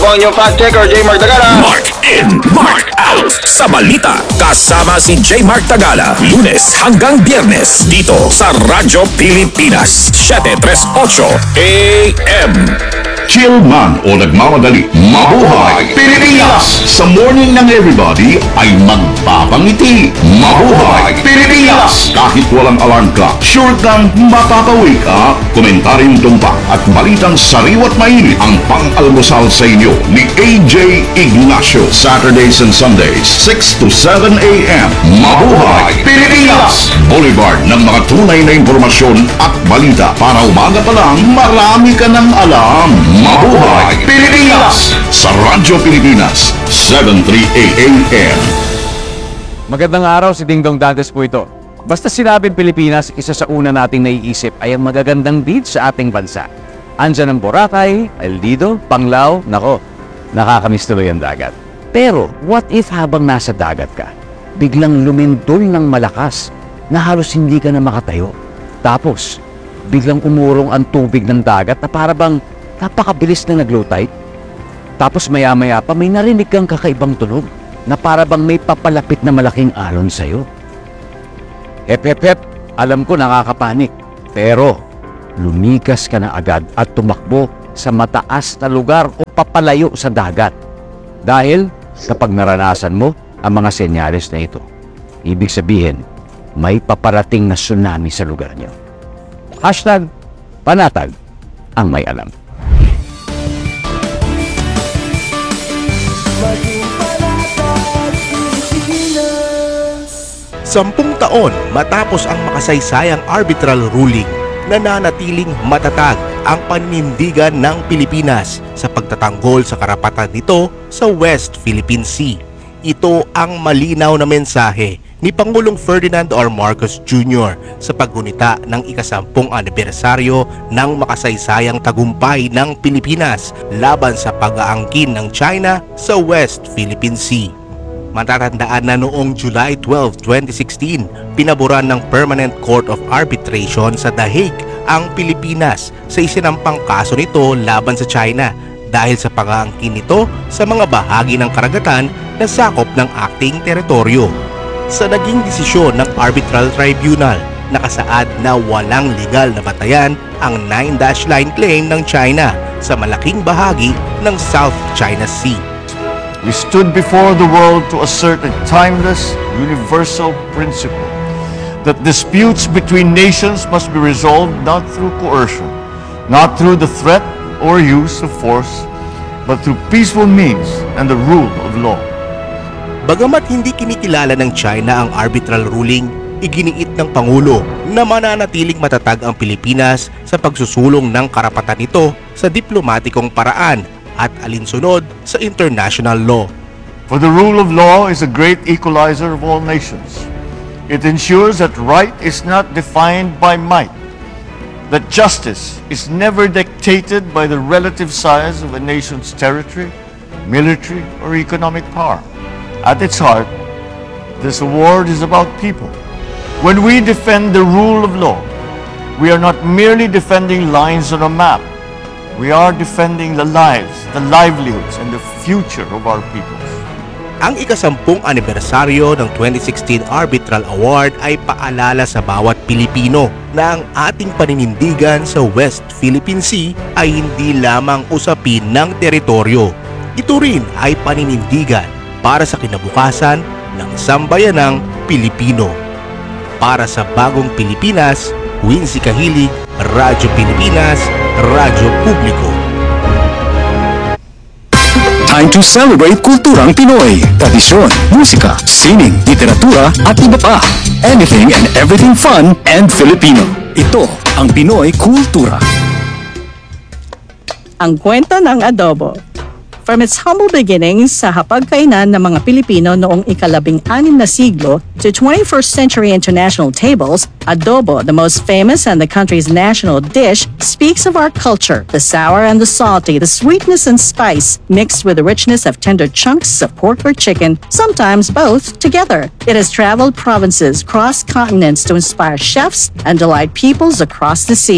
ang inyong fact checker, J. Mark Tagala. Mark in, Mark out sa balita. Kasama si J. Mark Tagala. Lunes hanggang Biyernes dito sa Radyo Pilipinas 738 AM. Chill man o nagmamadali, mabuhay Pilipinas! Sa morning ng everybody ay magpapangiti. Mabuhay Pilipinas! Kahit walang alarm clock, sure kang mapapawi ka. Komentaryong tumpak at balitang sariwat mainit ang pang-almusal sa inyo ni AJ Ignacio. Saturdays and Sundays, 6 to 7 a.m. Mabuhay Pilipinas! Boulevard ng mga tunay na impormasyon at balita para umaga pa lang marami ka ng alam. Mabuhay Pilipinas! Sa Radyo Pilipinas, 738 AM. Magandang araw, si Dingdong Dantes po ito. Basta sinabing Pilipinas, isa sa una nating naiisip ay ang magagandang beach sa ating bansa. Andyan ang Boracay, El Nido, Panglao, nako, nakakamiss tuloy ang dagat. Pero what if habang nasa dagat ka, biglang lumindol ng malakas na halos hindi ka na makatayo? Tapos, biglang umurong ang tubig ng dagat na para bang napakabilis na nag-low tide. Tapos maya-maya pa may narinig kang kakaibang tunog na para bang may papalapit na malaking alon sa'yo. Hep, alam ko nakakapanik. Pero lumikas ka na agad at tumakbo sa mataas na lugar o papalayo sa dagat. Dahil kapag naranasan mo ang mga senyales na ito, ibig sabihin may paparating na tsunami sa lugar niyo. #panatag ang may alam. 10 taon matapos ang makasaysayang arbitral ruling, nananatiling matatag ang paninindigan ng Pilipinas sa pagtatanggol sa karapatan nito sa West Philippine Sea. Ito ang malinaw na mensahe ni Pangulong Ferdinand R. Marcos Jr. sa paggunita ng ika-10 anibersaryo ng makasaysayang tagumpay ng Pilipinas laban sa pag-aangkin ng China sa West Philippine Sea. Matatandaan na noong July 12, 2016, pinaboran ng Permanent Court of Arbitration sa The Hague ang Pilipinas sa isinampang kaso nito laban sa China dahil sa pag-aangkin nito sa mga bahagi ng karagatan na sakop ng ating teritoryo. Sa naging desisyon ng Arbitral Tribunal, nakasaad na walang legal na batayan ang 9-dash line claim ng China sa malaking bahagi ng South China Sea. We stood before the world to assert a timeless, universal principle that disputes between nations must be resolved not through coercion, not through the threat or use of force, but through peaceful means and the rule of law. Bagamat hindi kinikilala ng China ang arbitral ruling, iginiit ng Pangulo na mananatiling matatag ang Pilipinas sa pagsusulong ng karapatan nito sa diplomatikong paraan at alinsunod sa international law. For the rule of law is a great equalizer of all nations. It ensures that right is not defined by might, that justice is never dictated by the relative size of a nation's territory, military, or economic power. At its heart, this award is about people. When we defend the rule of law, we are not merely defending lines on a map. We are defending the lives, the livelihoods, and the future of our peoples. Ang ika-10 anibersaryo ng 2016 Arbitral Award ay paalala sa bawat Pilipino na ang ating paninindigan sa West Philippine Sea ay hindi lamang usapin ng teritoryo. Ito rin ay paninindigan para sa kinabukasan ng sambayanang Pilipino. Para sa bagong Pilipinas, Wincy Kahilig, Radyo Pilipinas, Radyo Publiko. Time to celebrate kulturang Pinoy. Tradisyon, musika, sining, literatura at iba pa. Anything and everything fun and Filipino. Ito ang Pinoy Kultura. Ang kwento ng adobo. From its humble beginnings sa hapagkainan ng mga Pilipino noong ika-16 na siglo to 21st century international tables, adobo, the most famous and the country's national dish, speaks of our culture, the sour and the salty, the sweetness and spice, mixed with the richness of tender chunks of pork or chicken, sometimes both together. It has traveled provinces, crossed continents to inspire chefs and delight peoples across the seas.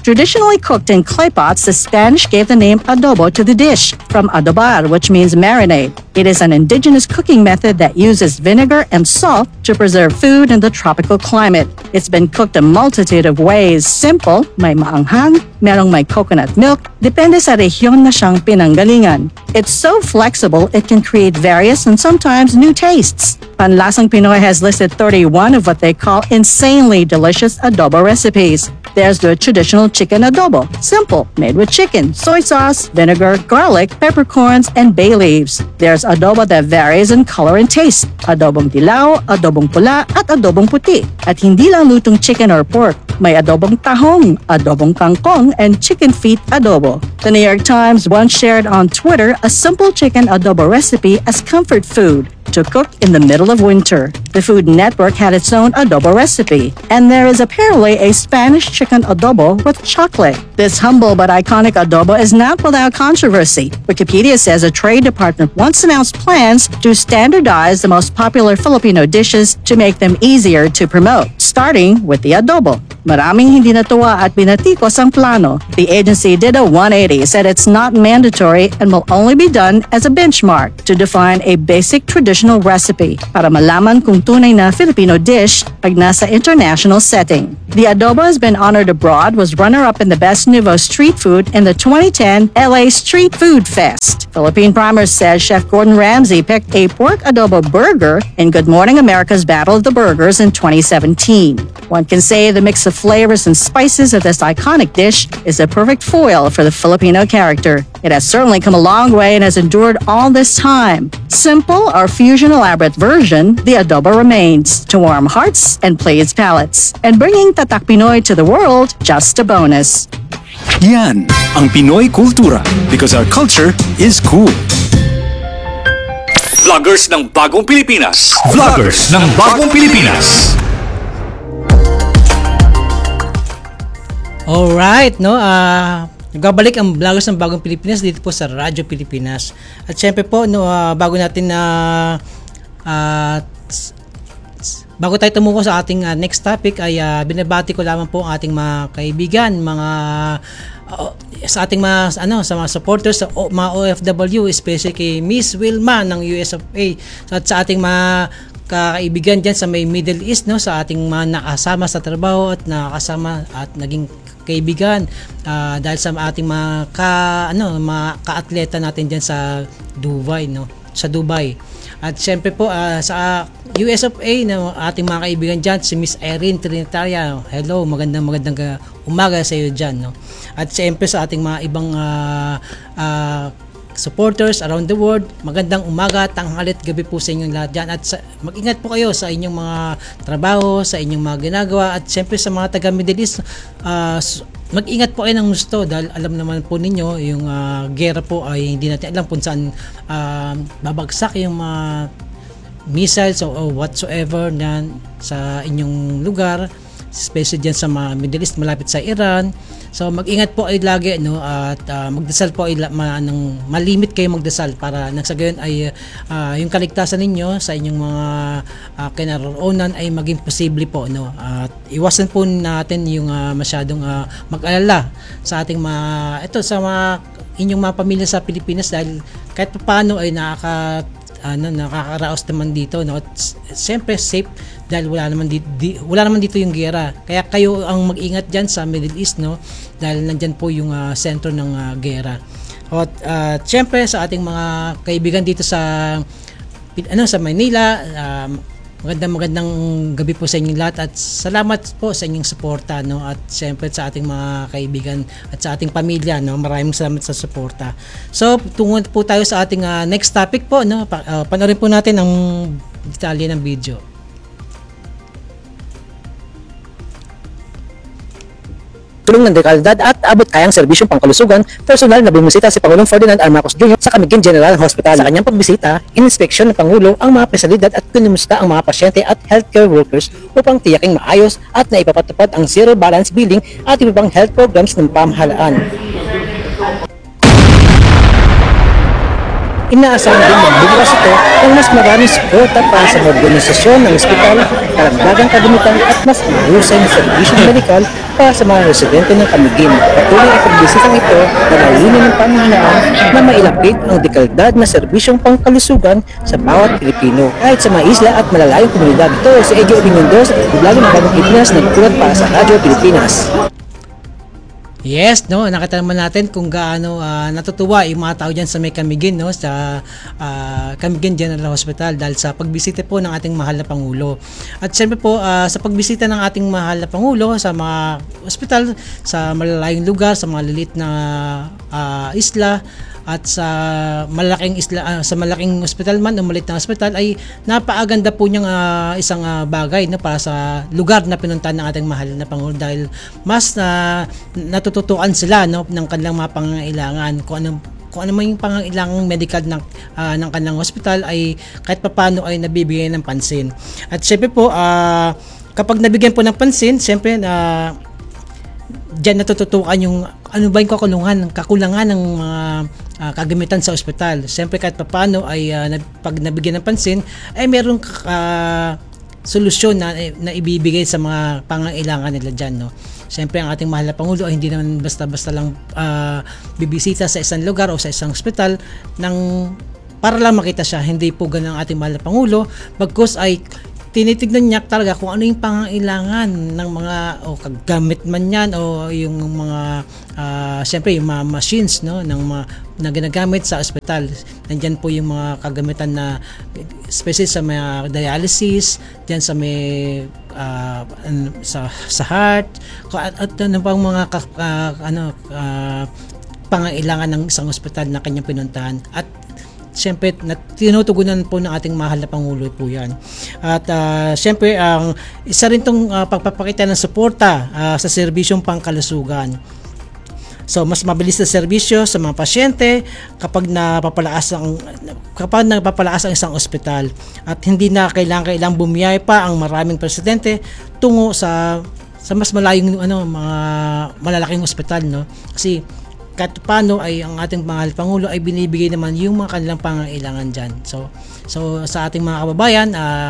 Traditionally cooked in clay pots, the Spanish gave the name adobo to the dish, from adobar, which means marinade. It is an indigenous cooking method that uses vinegar and salt to preserve food in the tropical climate. It's been cooked a multitude of ways. Simple, may maanghang, merong may coconut milk, depende sa rehiyon na siyang pinanggalingan. It's so flexible, it can create various and sometimes new tastes. Panlasang Pinoy has listed 31 of what they call insanely delicious adobo recipes. There's the traditional chicken adobo, simple, made with chicken, soy sauce, vinegar, garlic, peppercorns, and bay leaves. There's adobo that varies in color and taste. Adobong dilaw, adobong pula, at adobong puti. At hindi lang lutong chicken or pork. May adobong tahong, adobong kangkong, and chicken feet adobo. The New York Times once shared on Twitter a simple chicken adobo recipe as comfort food to cook in the middle of winter. The Food Network had its own adobo recipe, and there is apparently a Spanish chicken adobo with chocolate. This humble but iconic adobo is not without controversy. Wikipedia says a trade department once announced plans to standardize the most popular Filipino dishes to make them easier to promote, starting with the adobo. Maraming hindi natuwa at binatikos ang plano. The agency did a 180, said it's not mandatory and will only be done as a benchmark to define a basic traditional recipe para malaman kung tunay na Filipino dish pag nasa international setting. The adobo has been honored abroad, was runner-up in the Best Nouveau Street Food in the 2010 LA Street Food Fest. Philippine Primer says Chef Gordon Ramsay picked a pork adobo burger in Good Morning America's Battle of the Burgers in 2017. One can say the mix of flavors and spices of this iconic dish is a perfect foil for the Filipino character. It has certainly come a long way and has endured all this time. Simple or fusion elaborate version, the adobo remains to warm hearts and please palates. And bringing Tatak Pinoy to the world, just a bonus. Yan ang Pinoy Kultura because our culture is cool. Vloggers ng Bagong Pilipinas. Vloggers ng Bagong Pilipinas. Alright, no? Nagbabalik ang Vloggers ng Bagong Pilipinas dito po sa Radyo Pilipinas. At syempre po, no, bago natin bago tayo tumuko sa ating next topic ay binabati ko lamang po ang ating mga kaibigan, sa ating mga sa mga supporters sa mga OFW, especially kay Miss Wilma ng US of A. At sa ating mga kaibigan diyan sa may Middle East, no, sa ating mga nakasama sa trabaho at nakasama at naging kaibigan dahil sa ating mga mga ka-atleta natin diyan sa Dubai, no, sa Dubai. At syempre po sa US of A na ating mga kaibigan diyan, si Miss Erin Trinitaria. Hello, magandang umaga sa iyo diyan, no. At syempre sa ating mga ibang supporters around the world, magandang umaga, tanghali at gabi po sa inyong lahat dyan. At mag-ingat po kayo sa inyong mga trabaho, sa inyong mga ginagawa. At syempre sa mga taga Middle East, mag-ingat po kayo ng gusto dahil alam naman po ninyo yung gera po ay hindi natin alam kung saan babagsak yung mga missiles o whatsoever na sa inyong lugar, especially dyan sa mga Middle East malapit sa Iran. So mag-ingat po ay lagi, no, at magdasal po ay malimit kayo magdasal para nang sa gayon ay yung kaligtasan ninyo sa inyong mga kinaroroonan ay maging posible po, no. At iwasan po natin yung masyadong mag-alala sa ating sa mga inyong mga pamilya sa Pilipinas dahil kahit paano ay nakakaraos naman dito, no. At siyempre safe dahil wala naman dito yung gera. Kaya kayo ang mag-ingat diyan sa Middle East, no, dahil nandiyan po yung sentro ng gera. At siyempre sa ating mga kaibigan dito sa Manila, magandang gabi po sa inyong lahat at salamat po sa inyong suporta, no, at siyempre sa ating mga kaibigan at sa ating pamilya, no, maraming salamat sa suporta. So tungo po tayo sa ating next topic po, no. Panoorin po natin ang detalye ng video. Tulong ng dekalidad at abot kayang serbisyong pangkalusugan, personal na bumisita si Pangulong Ferdinand R. Marcos Jr. sa Camiguin General Hospital. Sa kanyang pagbisita, inspeksyon ng Pangulo ang mga pasilidad at kinumusta ang mga pasyente at healthcare workers upang tiyaking maayos at naipapatupad ang zero balance billing at iba pang health programs ng pamahalaan. Inaasahan din magbubukas ito ng mas maraming suporta para sa modernisasyon ng ospital, karagdagang kagamitan at mas mahusay na serbisyong medikal para sa mga residente ng Camiguin. Patuloy ang pagbisitang ito na layunin ng pamahalaan na mailapit ang dekalidad na serbisyong pangkalusugan sa bawat Pilipino, kahit sa mga isla at malalayong komunidad. Ito si Ejo Obinondos, vlog ng Bagong Pilipinas, nagpulat para sa Radyo Pilipinas. Yes, no, nakita naman natin kung gaano natutuwa yung mga tao diyan sa may Camiguin, no, sa Camiguin General Hospital dahil sa pagbisita po ng ating mahal na Pangulo. At siyempre po sa pagbisita ng ating mahal na Pangulo sa mga ospital sa malalayong lugar, sa mga lilit na isla at sa malaking isla, sa malaking ospital man o maliit na ospital, ay napaaganda po niyang isang bagay, no, para sa lugar na pinuntahan ng ating mahal na Pangulo dahil mas natututuan sila, no, ng kanilang mga pangangailangan, kung ano man yung pangangailangang medical ng kanilang hospital ay kahit papaano ay nabibigyan ng pansin. At syempre po kapag nabigyan po ng pansin, syempre diyan natututukan yung ano ba yung kakulangan ng mga kagamitan sa ospital. Siyempre kahit papaano ay pag nabigyan ng pansin ay merong solusyon na ibibigay sa mga pangangailangan nila dyan, no. Siyempre ang ating mahal na Pangulo ay hindi naman basta-basta lang bibisita sa isang lugar o sa isang ospital para lang makita siya. Hindi po ganun ang ating mahal na Pangulo, bagkus ay tinitignan niya talaga kung ano yung pangangailangan ng mga kagamit man yan o yung mga siyempre yung mga machines, no, na ginagamit sa ospital. Nandiyan po yung mga kagamitan na especially sa mga dialysis, diyan sa may sa heart at ano pang mga pangangailangan ng isang ospital na kanyang pinuntahan. At siyempre, tinutugunan po ng ating mahal na Pangulo po yan. At siyempre, isa rin itong pagpapakita ng suporta sa serbisyong pangkalusugan. So, mas mabilis na serbisyo sa mga pasyente kapag napapalakas ang isang ospital. At hindi na kailangang bumiyay pa ang maraming presidente tungo sa mas malayong mga malalaking ospital, no? Kasi kahit paano ay ang ating mahal Pangulo ay binibigay naman yung mga kanilang pangangailangan dyan. So sa ating mga kababayan,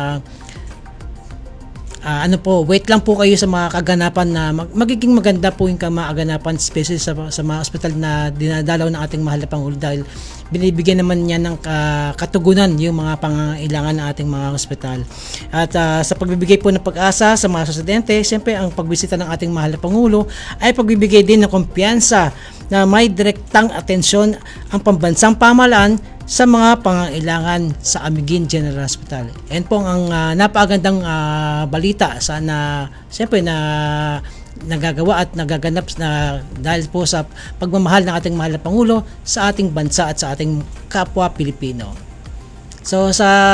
wait lang po kayo sa mga kaganapan na magiging maganda po yung kaganapan, especially sa mga ospital na dinadalaw ng ating mahal na Pangulo dahil binibigyan naman niya ng katugunan yung mga pangangailangan ng ating mga ospital. At sa pagbibigay po ng pag-asa sa mga residente, siyempre ang pagbisita ng ating mahal na Pangulo ay pagbibigay din ng kumpiyansa na may direktang atensyon ang pambansang pamahalaan sa mga pangangailangan sa Camiguin General Hospital. Yan po ang napakagandang balita sana siyempre na nagagawa at nagaganap na dahil po sa pagmamahal ng ating mahal na Pangulo sa ating bansa at sa ating kapwa Pilipino. So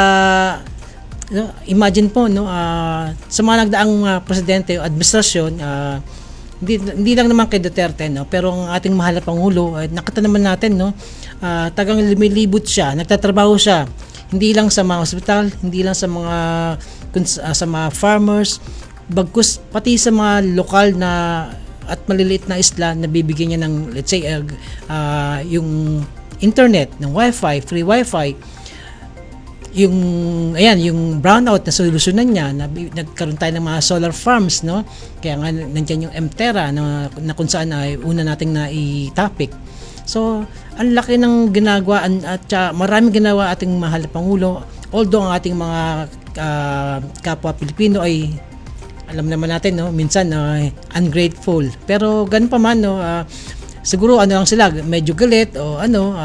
imagine po, no, sa mga nagdaang presidente o administrasyon, hindi lang naman kay Duterte, no, pero ang ating mahal na Pangulo, nakita naman natin, no, tagang lumilibot siya, nagtatrabaho siya hindi lang sa mga ospital, hindi lang sa mga farmers, bagkus pati sa mga lokal na at maliliit na isla na bibigyan niya ng, let's say, yung internet, ng wifi, free wifi, yung brownout na solusyonan niya, nagkaroon tayo ng mga solar farms, no? Kaya nga nandiyan yung Mtera na kung saan ay una nating na-topic. So ang laki ng ginagawa at maraming ginawa ating mahal na Pangulo, although ang ating mga kapwa Pilipino ay alam naman natin, no, minsan ungrateful, pero ganun pa man, no, siguro lang sila medyo galit o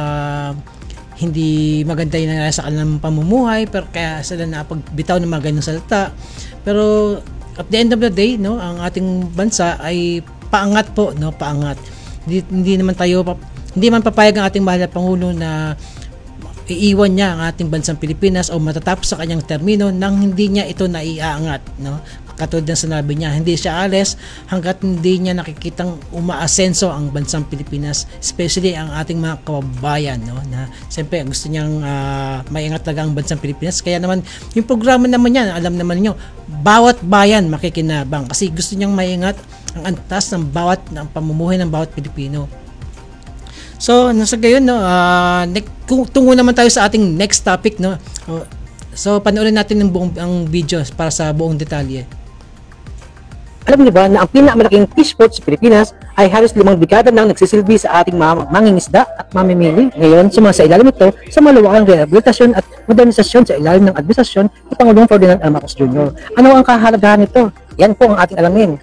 hindi maganda yung nangyari sa kanilang pamumuhay, pero kaya sila napagbitaw ng mga ganung salita. Pero at the end of the day, no, ang ating bansa ay paangat po, no, paangat. Hindi man papayag ang ating mahal na Pangulo na iiwan niya ang ating bansang Pilipinas o matatapos sa kanyang termino nang hindi niya ito naiaangat, no? Katulad ng sinabi niya, hindi siya alis hanggat hindi niya nakikitang umaasenso ang bansang Pilipinas, especially ang ating mga kababayan, no, na siyempre gusto niyang maingat talaga ang bansang Pilipinas. Kaya naman yung programa naman niya, alam naman niyo, bawat bayan makikinabang kasi gusto niyang maingat ang antas ng pamumuhay ng bawat Pilipino. So, nasa gayon, no, tungo naman tayo sa ating next topic, no. So, panoorin natin ang video para sa buong detalye. Alam niyo ba na ang pinakamalaking fishport sa Pilipinas ay halos 5 dekada nang nagsisilbi sa ating mga mangingisda at mamimili. Ngayon, sumasailalim ito sa malawakang rehabilitasyon at modernisasyon sa ilalim ng administrasyon ni Pangulong Ferdinand R. Marcos Jr. Ano ang kahalagahan nito? Yan po ang ating alamin.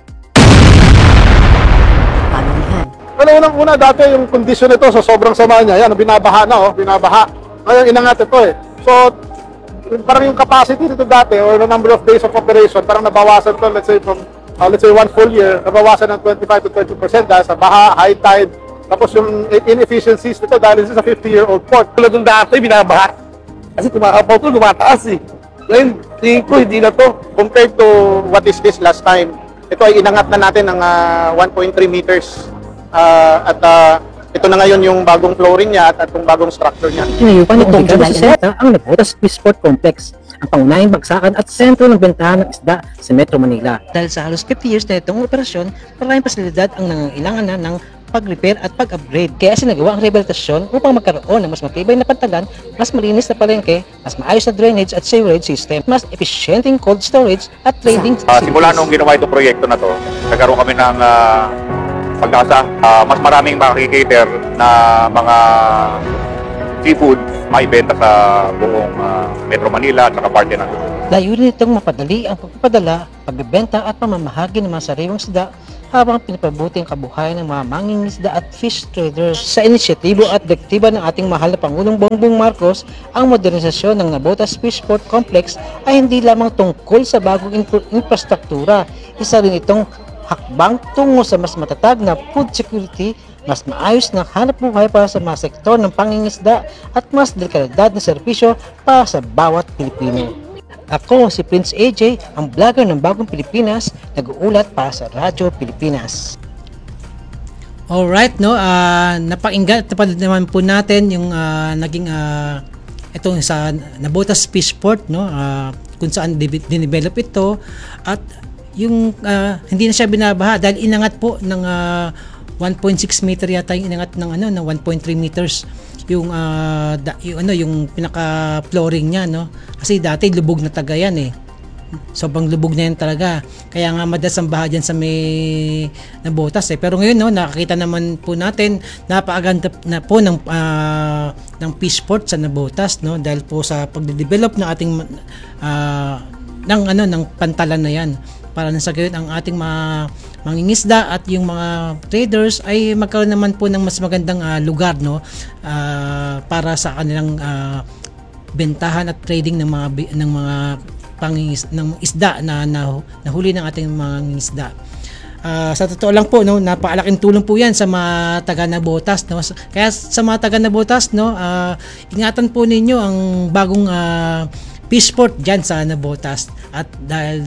Unang-una dati yung kondisyon nito sa sobrang sama niya, yan, binabaha na, binabaha. Ngayon inangat ito So, parang yung capacity nito dati or the number of days of operation, parang nabawasan to, let's say 1 full year, nabawasan ng 25 to 20% dahil sa baha, high tide. Tapos yung inefficiencies nito dahil sa 50-year-old port. Tulad ng dati, binabaha. Kasi tumakapaw ito, lumataas Ngayon, tingin ko hindi na to. Compared to what is this last time, ito ay inangat na natin ng 1.3 meters. Ito na ngayon yung bagong flooring niya at yung bagong structure niya. Tinayupan nitong dekada ang Navotas Fishport Complex, ang pangunahing bagsakan at sentro ng bentahan ng isda sa Metro Manila. Dahil sa halos 50 years na itong operasyon, maraming pasilidad ang nangangailangan na ng pag-repair at pag-upgrade. Kaya sinagawa ang rehabilitasyon upang magkaroon ng mas matibay na pantalan, mas malinis na palengke, mas maayos na drainage at sewerage system, mas efficienteng cold storage at trading facilities. Simula nung ginawa itong proyekto na to, nagkaroon kami ng pag-asa, mas maraming makikikater na mga seafood maibenta sa buong Metro Manila at saka parte ng Luzon. Layunin nitong mapadali ang pagpapadala, pagbebenta at pamamahagi ng mga sariwang isda habang pinapabuti ang kabuhayan ng mga mangingisda at fish traders. Sa inisyatibo at direktiba ng ating mahal na Pangulong Bongbong Marcos, ang modernisasyon ng Navotas Fishport Complex ay hindi lamang tungkol sa bagong infrastruktura. Isa rin itong hakbang tungo sa mas matatag na food security, mas maayos na hanap buhay para sa mga sektor ng pangingisda at mas dekalidad na serbisyo para sa bawat Pilipino. Ako si Prince AJ, ang vlogger ng Bagong Pilipinas, nag-uulat para sa Radyo Pilipinas. Alright, no, napakinggan at naman po natin yung naging itong sa Navotas Fishport, no, kung saan dinevelop ito at yung hindi na siya binabaha dahil inangat po ng 1.6 meter yata yung inangat ng ng 1.3 meters yung yung pinaka flooring niya, no, kasi dati lubog na taga yan sobrang lubog na yan talaga, kaya nga madalas ang baha dyan sa may Navotas pero ngayon, no, nakakita naman po natin napakaganda na po ng fishport sa Navotas, no, dahil po sa pagde-develop ng ating ng pantalan na yan para nasa gayon ang ating mga mangingisda at yung mga traders ay magkaroon naman po ng mas magandang lugar, no, para sa kanilang bentahan at trading ng mga ng isda na nahuli ng ating mga mangingisda. Sa totoo lang po, no, napakalaking tulong po 'yan sa mga taga Navotas, no. Kaya sa mga taga Navotas, no, ingatan po ninyo ang bagong fishport diyan sa Navotas at dahil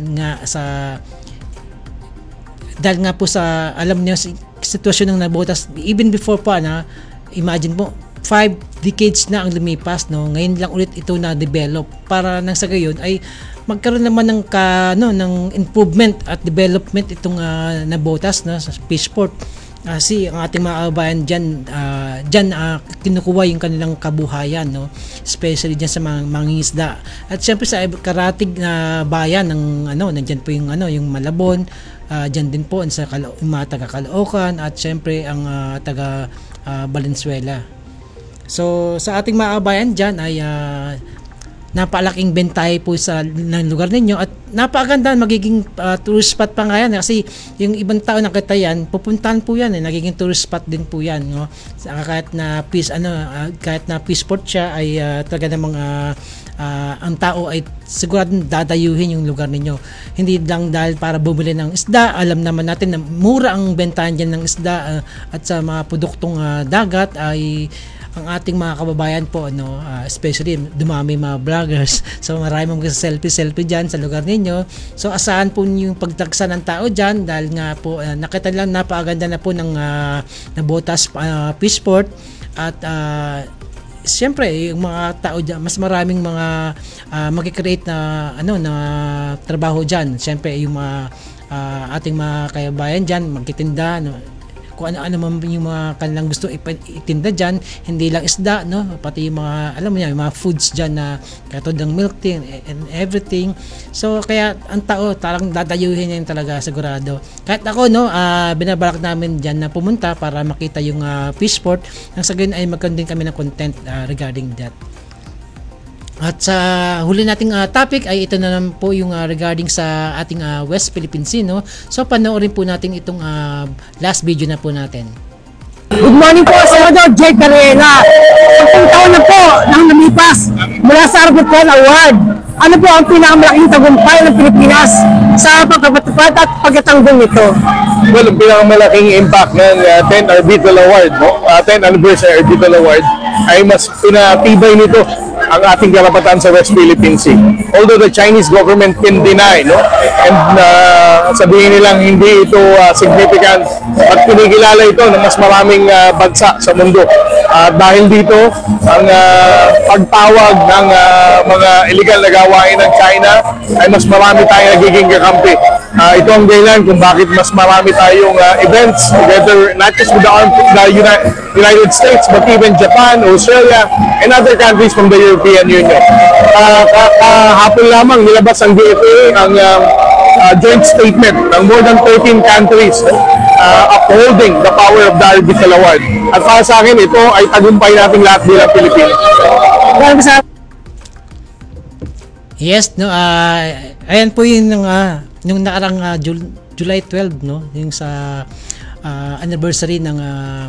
nga po sa alam niyo sitwasyon ng Navotas even before pa na imagine mo 5 decades na ang lumipas, no, ngayon lang ulit ito na develop para nang sa gayon ay magkaroon naman ng ng improvement at development itong Navotas na sa fishport. Kasi ang ating mga kababayan dyan kinukuha yung kanilang kabuhayan, no, especially dyan sa mga mangingisda at syempre sa karatig na bayan ng nandyan po yung yung Malabon, dyan din po sa yung mga taga Caloocan at syempre ang taga Valenzuela. So sa ating mga kababayan dyan ay napakalaking bentahe po ng lugar ninyo at napakaganda, magiging tourist spot pa nga yan kasi yung ibang tao nakita yan, pupuntahan po yan nagiging tourist spot din po yan, no. Kahit na fishport siya ay talaga namang ang tao ay siguradong dadayuhin yung lugar ninyo, hindi lang dahil para bumili ng isda. Alam naman natin na mura ang bentahan dyan ng isda at sa mga produktong dagat ay ang ating mga kababayan po, no, especially dumami mga vloggers, so marami mga selfie dyan sa lugar ninyo. So asahan po yung pagdagsa ng tao dyan dahil nga po nakita lang napakaganda na po ng Navotas Fishport at siyempre yung mga tao dyan, mas maraming mga mag-create na na trabaho dyan. Siyempre yung mga ating mga kababayan dyan magtitinda, no, kung ano-ano man yung mga kanilang gusto itinda dyan, hindi lang isda, no? Pati yung mga, alam mo yan, yung mga foods dyan na katulad ng milk tea and everything. So, kaya ang tao, talagang dadayuhin niya yun talaga, sigurado. Kahit ako, no, binabalak namin dyan na pumunta para makita yung fish port, nang sa ganun ay magkaroon din kami ng content regarding that. At sa huli nating topic ay ito na naman po yung regarding sa ating West Philippine Sea, no? So panoorin po natin itong last video na po natin. Good morning po, Senador Jake Carrera. 10 taon na po nang lumipas mula sa Arbitral Award. Ano po ang pinakamalaking tagumpay ng Pilipinas sa pagpapatupad at pagtatanggol nito? Well, ang pinakamalaking impact ng 10 Arbitral Award, no? 10 Anniversary Arbitral Award ay mas pinatibay nito ang ating karapatan sa West Philippine Sea. Although the Chinese government can deny, no? And sabihin nilang hindi ito significant at kinikilala ito ng mas maraming bansa sa mundo. Dahil dito, ang pagtawag ng mga illegal na gawain ng China ay mas marami tayong nagiging kakampi. Ito ang dahilan kung bakit mas marami tayong events together, not just with the United States, but even Japan, Australia, and other countries from the European Union. Kahapon lamang nilabas ang DFA ang joint statement ng more than 13 countries upholding the power of the Arbitral Award. At para sa akin, ito ay tagumpay nating lahat bilang Pilipinas. Yes, no, ayan po yung nakarang July 12, no, yung sa anniversary ng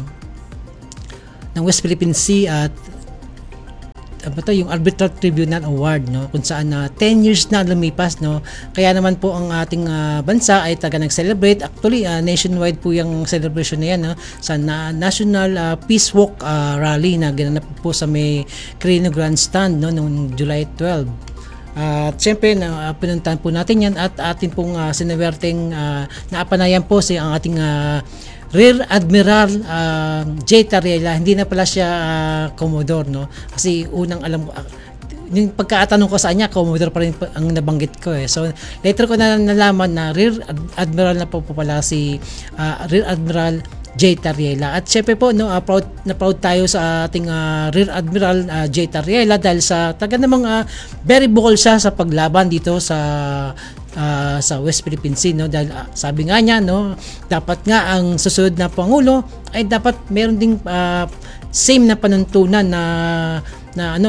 West Philippine Sea at yung Arbitral Tribunal Award, no, kung saan 10 years na lumipas, no. Kaya naman po ang ating bansa ay taga nag-celebrate. Actually, nationwide po yung celebration na yan, no, sa National Peace Walk rally na ginanap po sa may Quirino Grandstand, no, noong July 12. At syempre, pinuntahan po natin yan at ating pong sinawerteng naapanayan po ang ating Rear Admiral J. Tariela. Hindi na pala siya Commodore, no? Kasi unang alam ko, yung pagkaatanong ko sa kanya, Commodore pa rin ang nabanggit ko, eh. So later ko na nalaman na Rear Admiral na po pala si Rear Admiral J. Tariela. At syempre po, no, proud tayo sa ating Rear Admiral J. Tariela dahil sa taga namang very vocal siya sa paglaban dito sa West Philippine Sea, no, dahil sabi nga niya, no, dapat nga ang susunod na pangulo ay dapat meron ding same na panuntunan na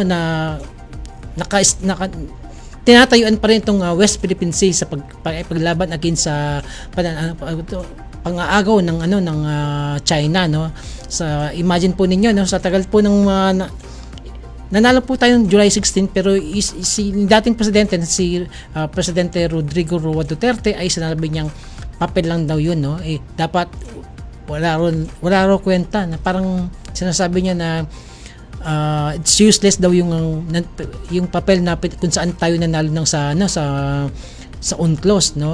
tinatayuan pa rin itong West Philippine Sea sa paglaban against sa pang-aagaw ng China, no. Sa imagine po ninyo, no, sa tagal po ng nanalo po tayo ng July 16, pero si dating presidente si Presidente Rodrigo Roa Duterte ay sinabi niyang papel lang daw yun, no. Dapat wala raw kwenta, na parang sinasabi niya na it's useless daw yung papel na kung saan tayo nanalo ng sa UNCLOS, no.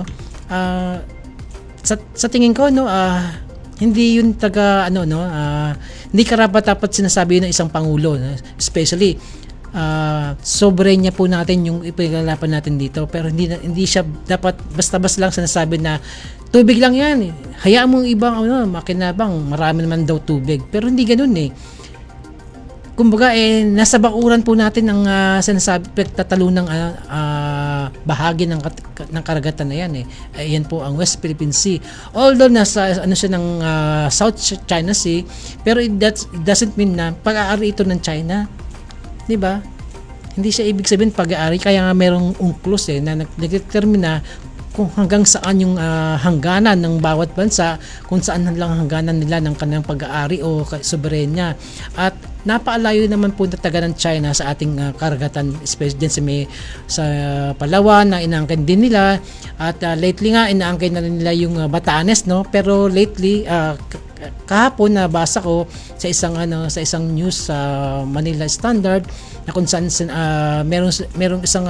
Sa tingin ko, no, hindi yun hindi karapat-dapat sinasabi ng isang pangulo, no? Especially soberenya po natin yung ipaglalaban natin dito, pero hindi siya dapat basta-basta lang sinasabi na tubig lang yan, hayaan mo ibang makinabang, marami naman daw tubig, pero hindi ganoon, eh. Kumbaga, nasa bakuran po natin ang sinasabi, pagtatalunang bahagi ng karagatan na yan, eh. Ayan po ang West Philippine Sea. Although nasa siya ng South China Sea, pero it doesn't mean na pag-aari ito ng China, 'di ba? Hindi siya ibig sabihin pag-aari, kaya nga merong UNCLOS, na nagdetermina kung hanggang saan yung hangganan ng bawat bansa, kung saan lang hangganan nila ng kanilang pag-aari o soberenya. At napaalayo naman po na taga ng China sa ating karagatan, especially din sa Palawan na inaangkin din nila. At lately nga inaangkin na nila yung Batanes, no. Pero lately kahapon nabasa ko sa isang news sa Manila Standard na kung saan merong isang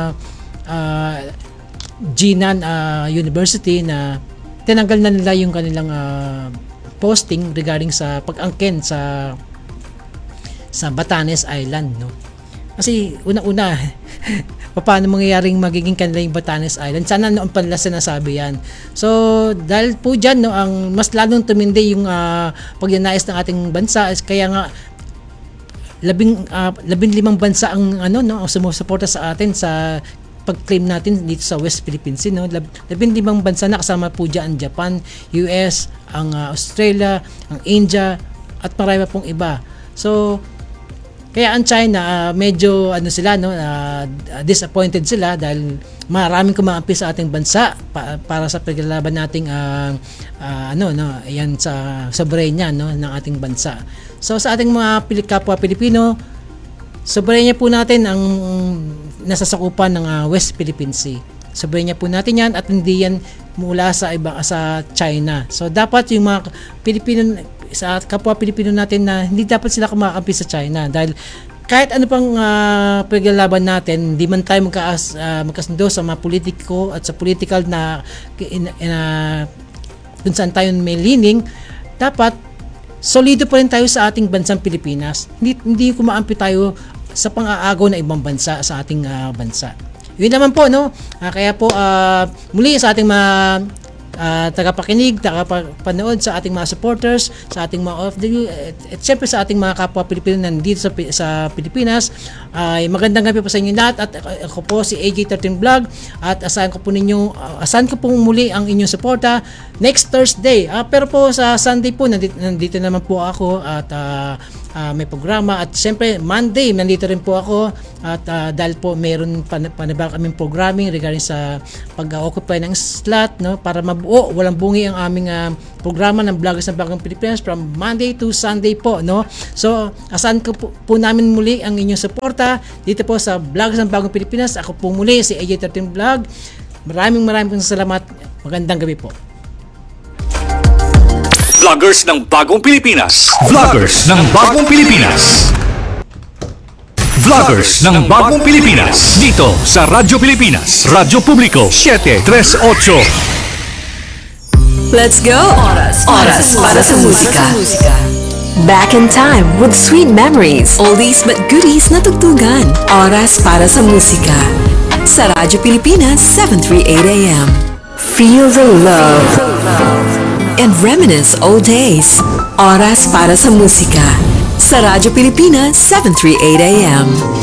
Jinan University na tinanggal na nila yung kanilang posting regarding sa pag-angkin sa Batanes Island, no. Kasi una-una, paano mangyayaring magiging kanila yung Batanes Island? Sana noon pa nila sinasabi yan. So, dahil po dyan, no, ang mas lalong tumindi yung pagnanais ng ating bansa, kaya nga 15 bansa ang ang sumusuporta sa atin sa pag-claim natin dito sa West Philippine Sea, no? 15 bansa na, kasama po dyan ang Japan, US, ang Australia, ang India, at marami pong iba. So, kaya ang China medyo sila, no, disappointed sila dahil maraming kumaampi sa ating bansa para sa paglaban nating yan sa soberanya, no, ng ating bansa. So sa ating mga kapwa Pilipino, soberanya po natin ang nasasakupan ng West Philippine Sea. Soberanya po natin yan at hindi yan mula sa China. So dapat yung mga Pilipino, sa kapwa Pilipino natin, na hindi dapat sila kumakampi sa China dahil kahit ano pang paglalaban natin, hindi man tayo magkasundo sa mga politiko at sa political na kung saan tayo may leaning, dapat solido pa rin tayo sa ating bansang Pilipinas. Hindi kumaampi tayo sa pang-aagaw na ibang bansa sa ating bansa. Yun naman po, no? Kaya po muli sa ating mga tagapakinig, tagapanood, sa ating mga supporters, sa ating mga OFW, at syempre sa ating mga kapwa Pilipino nandito sa Pilipinas, ay magandang gabi po sa inyo lahat. At ako po si AJ13 Vlog, at asahan ko po muli ang inyong suporta next Thursday. Pero po sa Sunday po nandito naman po ako at may programa, at syempre Monday nandito rin po ako at dahil po mayroon panibag kaming programming regarding sa pag-occupy ng slot, no, para mabuo, walang bungi ang aming programa ng Vloggers ng Bagong Pilipinas from Monday to Sunday po, no. So asahan ko po namin muli ang inyong suporta dito po sa Vloggers ng Bagong Pilipinas. Ako po muli si AJ13 Vlog. Maraming salamat. Magandang gabi po. Vloggers ng Bagong Pilipinas. Vloggers ng Bagong Pilipinas. Vloggers ng Bagong Pilipinas. Dito sa Radyo Pilipinas. Radyo Publiko 738. Let's go! Oras para sa musika. Back in time with sweet memories. Oldies but goodies na tugtugan. Oras para sa musika. Sa Radyo Pilipinas 738 AM. Feel the love. And reminisce old days. Oras para sa musika. Sa Radyo Pilipinas 738 AM.